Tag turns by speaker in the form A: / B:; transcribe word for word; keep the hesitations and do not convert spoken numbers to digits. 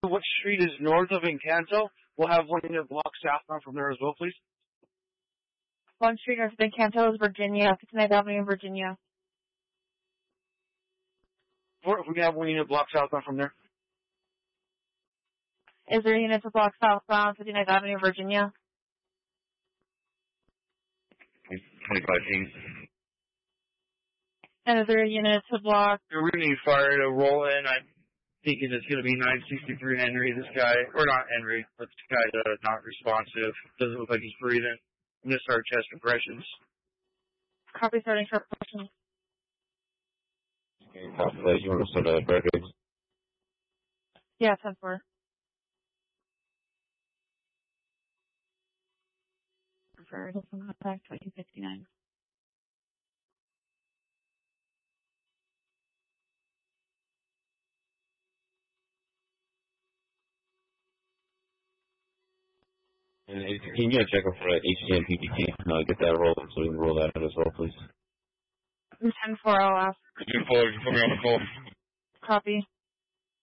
A: What street is north of Encanto? We'll have one unit block southbound from there as well, please.
B: One street north of Encanto is Virginia, fifty-ninth Avenue in Virginia.
A: Or if we can have one unit block southbound from there.
B: Is there a unit to block southbound, fifty-ninth Avenue, Virginia?
C: twenty-five teams.
B: And is there a unit to block?
C: We're going to need fire to roll in. I'm thinking it's going to be nine sixty-three Henry. This guy, or not Henry, but this guy's uh, not responsive. Doesn't look like he's breathing. I'm going to start chest compressions.
B: Copy, starting short compressions.
D: Okay, copy that. You want to start at records?
B: Yeah, ten four. For back twenty fifty-nine.
D: And can you check up for H T M P P T? Uh, get that rolled so we can roll that out as well, please.
B: ten four, I'll ask.
C: Could you pull, you put me on the call?
B: Copy.